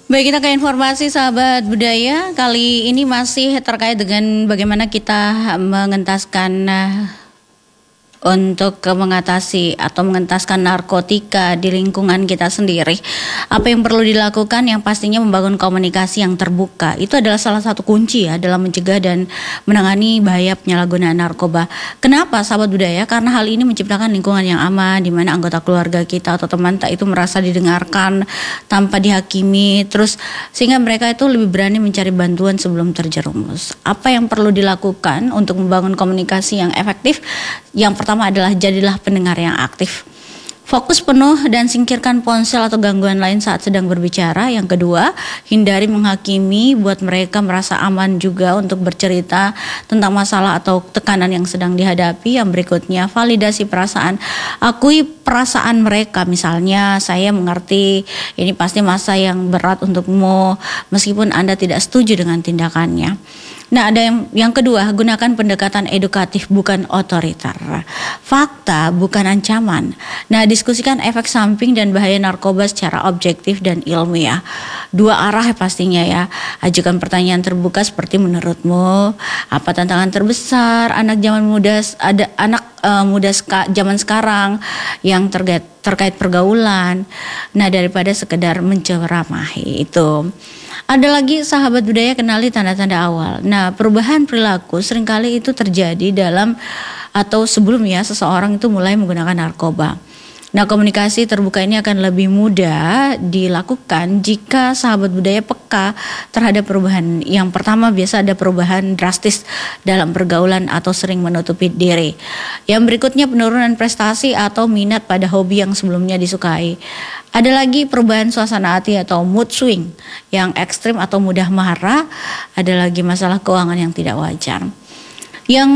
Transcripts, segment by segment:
Baik, kita ke informasi sahabat budaya. Kali ini masih terkait dengan bagaimana kita mengentaskan untuk mengatasi atau mengentaskan narkotika di lingkungan kita sendiri. Apa yang perlu dilakukan? Yang pastinya membangun komunikasi yang terbuka. Itu adalah salah satu kunci ya dalam mencegah dan menangani bahaya penyalahgunaan narkoba. Kenapa sahabat budaya? Karena hal ini menciptakan lingkungan yang aman di mana anggota keluarga kita atau teman tak itu merasa didengarkan tanpa dihakimi, terus sehingga mereka itu lebih berani mencari bantuan sebelum terjerumus. Apa yang perlu dilakukan untuk membangun komunikasi yang efektif? Yang pertama adalah jadilah pendengar yang aktif. Fokus penuh dan singkirkan ponsel atau gangguan lain saat sedang berbicara. Yang kedua, hindari menghakimi, buat mereka merasa aman juga untuk bercerita tentang masalah atau tekanan yang sedang dihadapi. Yang berikutnya, validasi perasaan. Akui perasaan mereka, misalnya saya mengerti ini pasti masa yang berat untukmu meskipun Anda tidak setuju dengan tindakannya. Nah, ada yang kedua, gunakan pendekatan edukatif bukan otoriter. Fakta bukan ancaman. Nah, diskusikan efek samping dan bahaya narkoba secara objektif dan ilmiah. Dua arah pastinya ya. Ajukan pertanyaan terbuka seperti menurutmu apa tantangan terbesar anak zaman muda zaman sekarang yang terkait pergaulan. Nah, daripada sekedar menceramahi itu. Ada lagi sahabat budaya, kenali tanda-tanda awal. Nah, perubahan perilaku seringkali itu terjadi dalam atau sebelumnya seseorang itu mulai menggunakan narkoba. Nah, komunikasi terbuka ini akan lebih mudah dilakukan jika sahabat budaya peka terhadap perubahan. Yang pertama, biasa ada perubahan drastis dalam pergaulan atau sering menutupi diri. Yang berikutnya, penurunan prestasi atau minat pada hobi yang sebelumnya disukai. Ada lagi perubahan suasana hati atau mood swing yang ekstrim atau mudah marah. Ada lagi masalah keuangan yang tidak wajar. Yang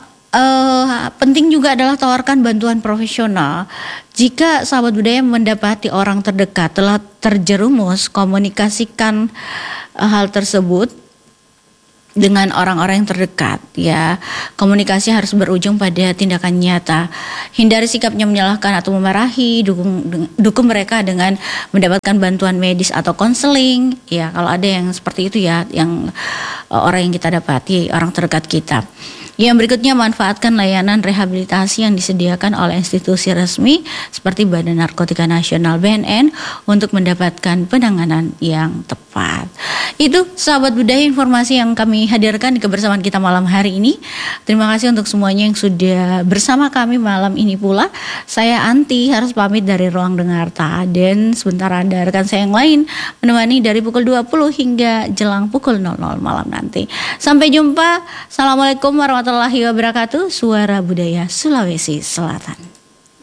penting juga adalah tawarkan bantuan profesional. Jika sahabat budaya mendapati orang terdekat telah terjerumus, komunikasikan hal tersebut dengan orang-orang yang terdekat ya. Komunikasi harus berujung pada tindakan nyata. Hindari sikapnya menyalahkan atau memarahi, dukung mereka dengan mendapatkan bantuan medis atau konseling ya, kalau ada yang seperti itu ya, yang orang yang kita dapati, orang terdekat kita. Yang berikutnya, manfaatkan layanan rehabilitasi yang disediakan oleh institusi resmi seperti Badan Narkotika Nasional BNN untuk mendapatkan penanganan yang tepat. Itu sahabat budaya informasi yang kami hadirkan di kebersamaan kita malam hari ini. Terima kasih untuk semuanya yang sudah bersama kami malam ini pula. Saya Anti harus pamit dari ruang dengar dan sebentar ada rekan saya yang lain menemani dari pukul 20 hingga jelang pukul 00 malam nanti. Sampai jumpa. Assalamualaikum warahmatullahi wabarakatuh. Suara Budaya Sulawesi Selatan.